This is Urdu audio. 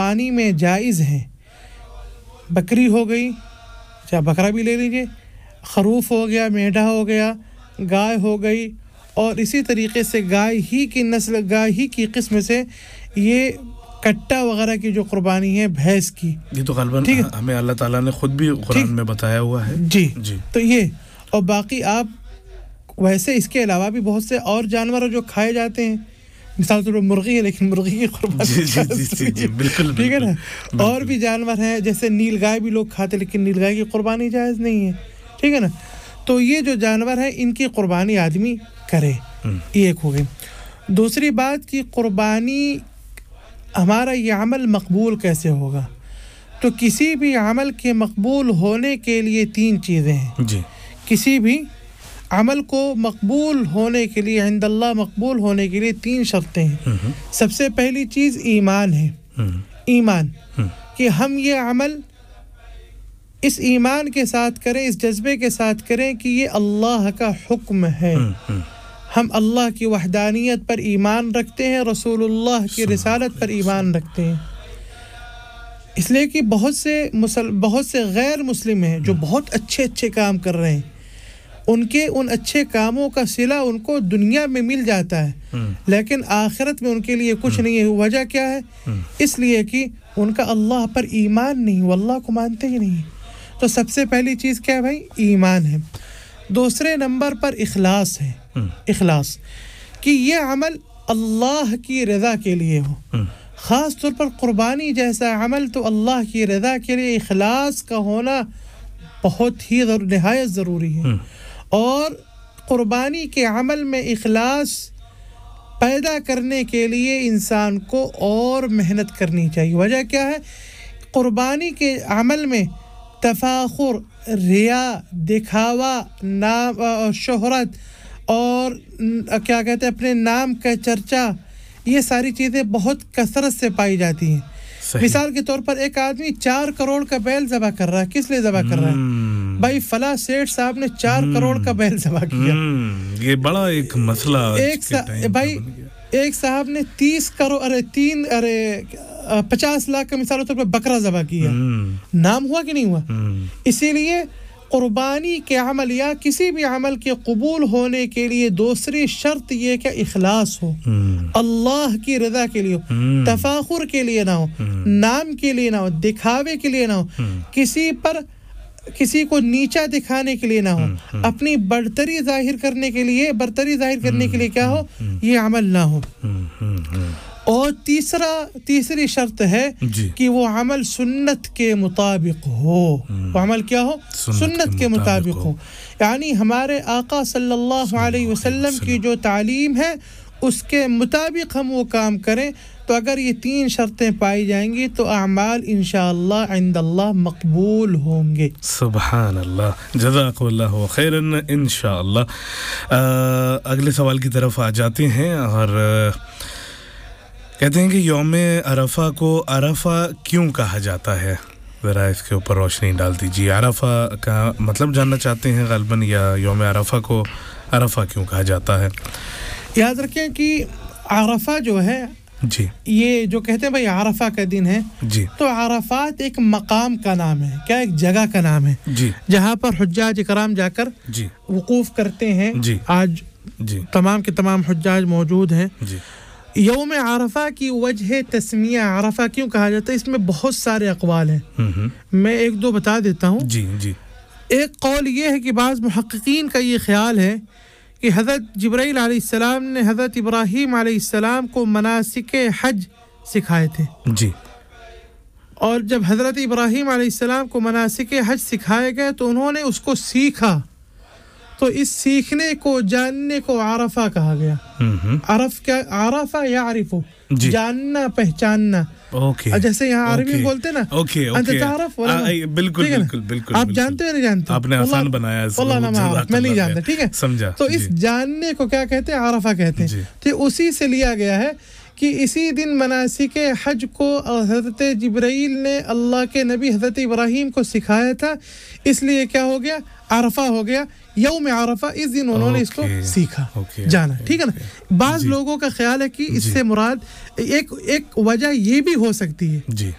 قربانی میں جائز ہیں. بکری ہو گئی, چاہے بکرا بھی لے لیجئے, خروف ہو گیا, میڈھا ہو گیا, گائے ہو گئی, اور اسی طریقے سے گائے ہی کی نسل, گائے ہی کی قسم سے یہ کٹا وغیرہ کی جو قربانی ہے بھینس کی, یہ تو غالباً ہمیں اللہ تعالیٰ نے خود بھی قرآن میں بتایا ہوا ہے. جی تو یہ, اور باقی آپ ویسے اس کے علاوہ بھی بہت سے اور جانور جو کھائے جاتے ہیں, مثال طور پر مرغی ہے, لیکن مرغی کی قربانی جی بالکل ٹھیک ہے نا. اور بھی جانور ہیں جیسے نیل گائے بھی لوگ کھاتے, لیکن نیل گائے کی قربانی جائز نہیں ہے, ٹھیک ہے نا. تو یہ جو جانور ہیں ان کی قربانی آدمی کرے, یہ ایک ہو گئی. دوسری بات کہ قربانی ہمارا یہ عمل مقبول کیسے ہوگا, تو کسی بھی عمل کے مقبول ہونے کے لیے 3 چیزیں ہیں. جی, کسی بھی عمل کو مقبول ہونے کے لیے, عند اللہ مقبول ہونے کے لیے 3 شرطیں ہیں. سب سے پہلی چیز ایمان ہے. ایمان کہ ہم یہ عمل اس ایمان کے ساتھ کریں, اس جذبے کے ساتھ کریں کہ یہ اللہ کا حکم ہے. ہم اللہ کی وحدانیت پر ایمان رکھتے ہیں, رسول اللہ کی رسالت پر ایمان رکھتے ہیں. اس لیے کہ بہت سے غیر مسلم ہیں جو بہت اچھے کام کر رہے ہیں, ان اچھے کاموں کا صلہ ان کو دنیا میں مل جاتا ہے, لیکن آخرت میں ان کے لیے کچھ نہیں ہے. وجہ کیا ہے؟ اس لیے کہ ان کا اللہ پر ایمان نہیں, وہ اللہ کو مانتے ہی نہیں. تو سب سے پہلی چیز کیا ہے بھائی؟ ایمان ہے. دوسرے نمبر پر اخلاص ہے. اخلاص کہ یہ عمل اللہ کی رضا کے لیے ہو. خاص طور پر قربانی جیسا عمل تو اللہ کی رضا کے لیے اخلاص کا ہونا بہت ہی نہایت ضروری ہے. اور قربانی کے عمل میں اخلاص پیدا کرنے کے لیے انسان کو اور محنت کرنی چاہیے. وجہ کیا ہے؟ قربانی کے عمل میں تفاخر, ریا, دکھاوا, نام, شہرت اور کیا کہتے ہیں اپنے نام کا چرچا, یہ ساری چیزیں بہت کثرت سے پائی جاتی ہیں. مثال کے طور پر ایک آدمی 4 کروڑ کا بیل ذبح کر رہا ہے. کس لیے ذبح کر رہا ہے؟ بھائی فلاں سیٹھ صاحب نے 4 کروڑ کا بیل ذبح کیا. یہ بڑا ایک مسئلہ. ایک صاحب نے 30 کروڑ 50 لاکھ کا مثال طور پر بکرا ذبح کیا. نام ہوا کہ نہیں ہوا؟ اسی لیے قربانی کے عمل یا کسی بھی عمل کے قبول ہونے کے لیے دوسری شرط یہ کہ اخلاص ہو, اللہ کی رضا کے لیے ہو, تفاخر کے لیے نہ ہو, نام کے لیے نہ ہو, دکھاوے کے لیے نہ ہو, کسی کو نیچا دکھانے کے لیے نہ ہو, اپنی برتری ظاہر کرنے کے لیے کیا ہو, یہ عمل نہ ہو. اور تیسری شرط ہے کہ وہ عمل سنت کے مطابق ہو. وہ عمل کیا ہو؟ سنت کے مطابق ہو. یعنی ہمارے آقا صلی اللہ علیہ وسلم کی جو تعلیم ہے اس کے مطابق ہم وہ کام کریں. تو اگر یہ 3 شرطیں پائی جائیں گی تو اعمال انشاءاللہ عند اللہ مقبول ہوں گے. سبحان اللہ, جزاک اللہ خیرا. انشاءاللہ اگلے سوال کی طرف آ جاتے ہیں, اور کہتے ہیں کہ یوم عرفہ کو عرفہ کیوں کہا جاتا ہے؟ ذرا اس کے اوپر روشنی ڈال دیجیے. عرفہ کا مطلب جاننا چاہتے ہیں غالباً, یا یوم عرفہ کو عرفہ کیوں کہا جاتا ہے؟ یاد رکھیں کہ عرفہ جو ہے, جی, یہ جو کہتے ہیں بھائی عرفہ کا دن ہے, جی, تو عرفات ایک مقام کا نام ہے. کیا؟ ایک جگہ کا نام ہے, جی, جہاں پر حجاج کرام جا کر جی وقوف کرتے ہیں. جی, آج جی تمام کے تمام حجاج موجود ہیں. جی. یوم عرفہ کی وجہ تسمیہ عرفہ کیوں کہا جاتا ہے, اس میں بہت سارے اقوال ہیں. میں 1-2 بتا دیتا ہوں. جی, جی. ایک قول یہ ہے کہ بعض محققین کا یہ خیال ہے کہ حضرت جبرائیل علیہ السلام نے حضرت ابراہیم علیہ السلام کو مناسک حج سکھائے تھے. جی. اور جب حضرت ابراہیم علیہ السلام کو مناسک حج سکھائے گئے تو انہوں نے اس کو سیکھا, تو اس سیکھنے کو جاننے کو عرفہ کہا گیا. عرفہ یعرف, جاننا پہچاننا. جیسے یہاں عربی میں بولتے نا انت تعرف, بالکل بالکل آپ جانتے ہیں نہیں جانتے, آپ نے آسان بنایا ہے, میں نہیں جانتا. ٹھیک ہے, سمجھا. تو اس جاننے کو کیا کہتے ہیں؟ عرفہ کہتے ہیں. تو اسی سے لیا گیا ہے کہ اسی دن مناسک حج کو حضرت جبرائیل نے اللہ کے نبی حضرت ابراہیم کو سکھایا تھا, اس لیے کیا ہو گیا؟ عرفہ ہو گیا. یوم عرفہ اس دن انہوں نے اس کو سیکھا, جانا. ٹھیک ہے نا. بعض لوگوں کا خیال ہے کہ اس سے مراد ایک وجہ یہ بھی ہو سکتی ہے